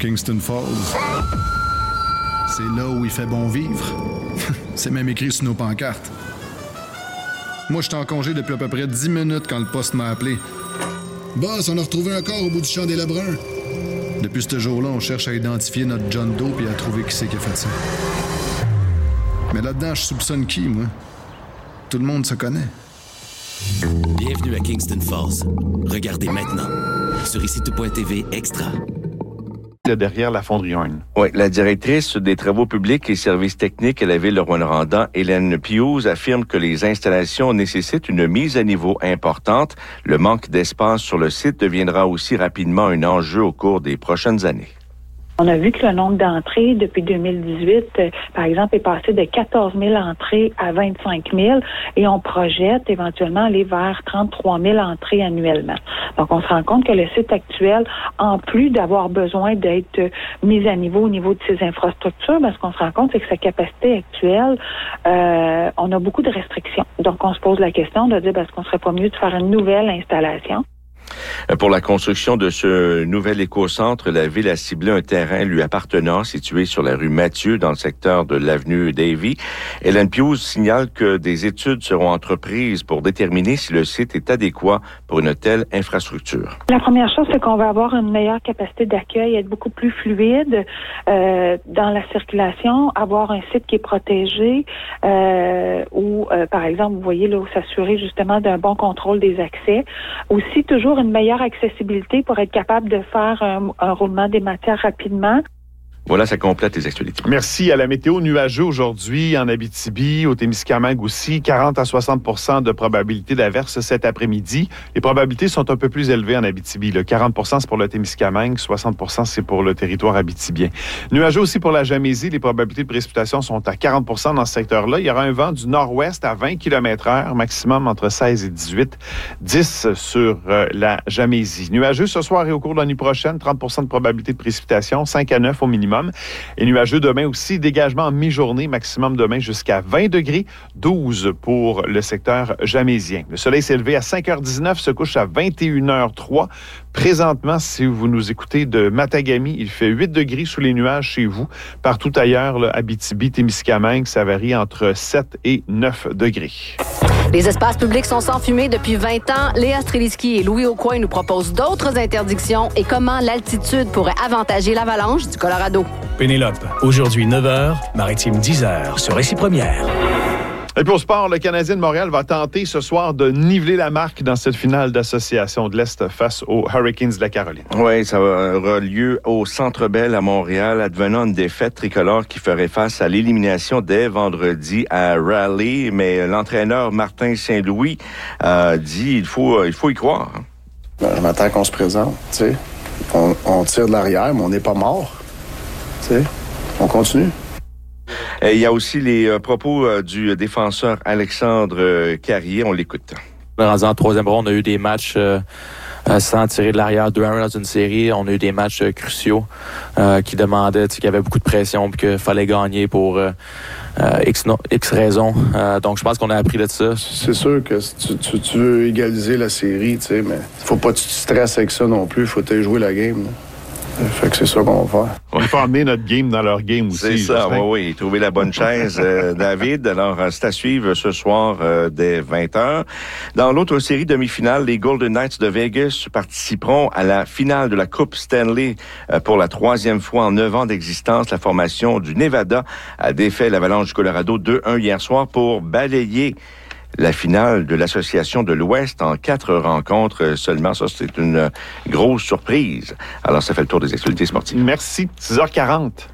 Kingston Falls. C'est là où il fait bon vivre. C'est même écrit sur nos pancartes. Moi, j'étais en congé depuis à peu près 10 minutes quand le poste m'a appelé. Boss, on a retrouvé un corps au bout du champ des Lebrun. Depuis ce jour-là, on cherche à identifier notre John Doe et à trouver qui c'est qui a fait ça. Mais là-dedans, je soupçonne qui, moi? Tout le monde se connaît. Bienvenue à Kingston Falls. Regardez maintenant sur ICTV Extra. Derrière la fonderie Horn. Oui, la directrice des travaux publics et services techniques à la ville de Rouyn-Noranda, Hélène Piouz, affirme que les installations nécessitent une mise à niveau importante. Le manque d'espace sur le site deviendra aussi rapidement un enjeu au cours des prochaines années. On a vu que le nombre d'entrées depuis 2018, par exemple, est passé de 14 000 entrées à 25 000 et on projette éventuellement aller vers 33 000 entrées annuellement. Donc, on se rend compte que le site actuel, en plus d'avoir besoin d'être mis à niveau au niveau de ses infrastructures, ce qu'on se rend compte, c'est que sa capacité actuelle, on a beaucoup de restrictions. Donc, on se pose la question de dire, est-ce qu'on serait pas mieux de faire une nouvelle installation? Pour la construction de ce nouvel écocentre, la ville a ciblé un terrain lui appartenant situé sur la rue Mathieu dans le secteur de l'avenue Davy. Hélène Piouz signale que des études seront entreprises pour déterminer si le site est adéquat pour une telle infrastructure. La première chose, c'est qu'on va avoir une meilleure capacité d'accueil, être beaucoup plus fluide dans la circulation, avoir un site qui est protégé où, par exemple, vous voyez, là, s'assurer justement d'un bon contrôle des accès. Aussi, toujours une meilleure accessibilité pour être capable de faire un roulement des matières rapidement. Voilà, ça complète les actualités. Merci. À la météo, nuageux aujourd'hui en Abitibi, au Témiscamingue aussi, 40 à 60 de probabilité d'averse cet après-midi. Les probabilités sont un peu plus élevées en Abitibi. Le 40 c'est pour le Témiscamingue, 60 c'est pour le territoire abitibien. Nuageux aussi pour la Jamaisie. Les probabilités de précipitation sont à 40 dans ce secteur-là. Il y aura un vent du nord-ouest à 20 km/h, maximum entre 16 et 18, 10 sur la Jamaisie. Nuageux ce soir et au cours de la nuit prochaine, 30 de probabilité de précipitation, 5 à 9 au minimum. Et nuageux demain aussi, dégagement en mi-journée, maximum demain jusqu'à 20 degrés, 12 pour le secteur jamaisien. Le soleil s'est levé à 5h19, se couche à 21h03. Présentement, si vous nous écoutez de Matagami, il fait 8 degrés sous les nuages chez vous. Partout ailleurs, là, Abitibi, Témiscamingue, ça varie entre 7 et 9 degrés. Les espaces publics sont sans fumée depuis 20 ans. Léa Streliski et Louis Aucoin nous proposent d'autres interdictions et comment l'altitude pourrait avantager l'avalanche du Colorado. Pénélope, aujourd'hui 9h, Maritime 10h, sur Récit Première. Et puis au sport, le Canadien de Montréal va tenter ce soir de niveler la marque dans cette finale d'association de l'Est face aux Hurricanes de la Caroline. Oui, ça aura lieu au Centre Bell à Montréal, advenant une défaite tricolore qui ferait face à l'élimination dès vendredi à Raleigh. Mais l'entraîneur Martin Saint-Louis dit il faut y croire. Je m'attends qu'on se présente, tu sais. On tire de l'arrière, mais on n'est pas mort. Tu sais, on continue. Et il y a aussi les propos du défenseur Alexandre Carrier. On l'écoute. Dans la troisième ronde, on a eu des matchs sans tirer de l'arrière 2-1 dans une série. On a eu des matchs cruciaux qui demandaient, qu'il y avait beaucoup de pression et qu'il fallait gagner pour X raisons. Donc, je pense qu'on a appris de ça. C'est sûr que tu veux égaliser la série, tu sais, mais faut pas que tu te stresses avec ça non plus. Faut jouer la game, là. Fait que c'est ça qu'on va faire. On va emmener notre game dans leur game aussi. C'est ça, oui. Trouver la bonne chaise, David. Alors, c'est à suivre ce soir dès 20h. Dans l'autre série demi-finale, les Golden Knights de Vegas participeront à la finale de la Coupe Stanley pour la 3e fois en 9 ans d'existence. La formation du Nevada a défait l'Avalanche du Colorado 2-1 hier soir pour balayer la finale de l'Association de l'Ouest en 4 rencontres seulement. Ça, c'est une grosse surprise. Alors, ça fait le tour des actualités sportives. Merci. 6h40.